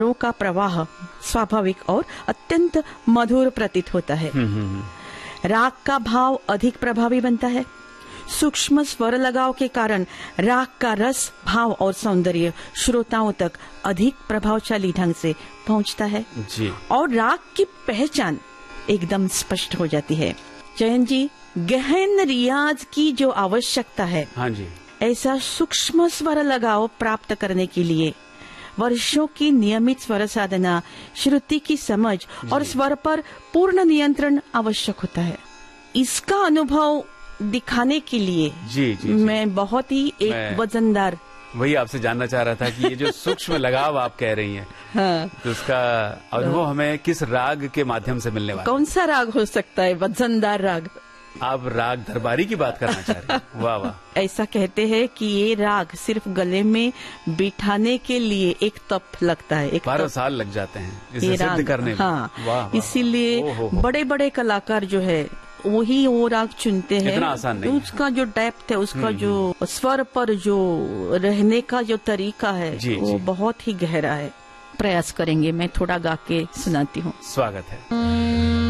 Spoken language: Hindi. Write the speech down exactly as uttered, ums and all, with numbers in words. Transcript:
का प्रवाह स्वाभाविक और अत्यंत मधुर प्रतीत होता है। राग का भाव अधिक प्रभावी बनता है। सूक्ष्म स्वर लगाव के कारण राग का रस, भाव और सौंदर्य श्रोताओं तक अधिक प्रभावशाली ढंग से पहुंचता है जी। और राग की पहचान एकदम स्पष्ट हो जाती है। चयन जी, गहन रियाज की जो आवश्यकता है, हाँ जी, ऐसा सूक्ष्म स्वर लगाव प्राप्त करने के लिए वर्षों की नियमित स्वर साधना, श्रुति की समझ और स्वर पर पूर्ण नियंत्रण आवश्यक होता है। इसका अनुभव दिखाने के लिए जी, जी, जी, मैं बहुत ही एक वजनदार वही आपसे जानना चाह रहा था कि ये जो सूक्ष्म लगाव आप कह रही हैं, हाँ, तो उसका अनुभव हमें किस राग के माध्यम से मिलने वाला? कौन सा राग हो सकता है? वजनदार राग। आप राग दरबारी की बात करना चाह रहे हैं? वाह वाह। ऐसा कहते हैं कि ये राग सिर्फ गले में बिठाने के लिए एक तप लगता है, एक बारह साल लग जाते हैं इसे सिद्ध करने में। हाँ, इसीलिए बड़े बड़े कलाकार जो है वही वो राग चुनते हैं। इतना आसान नहीं। उसका जो डेप्थ है, उसका जो स्वर पर जो रहने का जो तरीका है, जी, वो जी। बहुत ही गहरा है। प्रयास करेंगे, मैं थोड़ा गा के सुनाती हूँ। स्वागत है।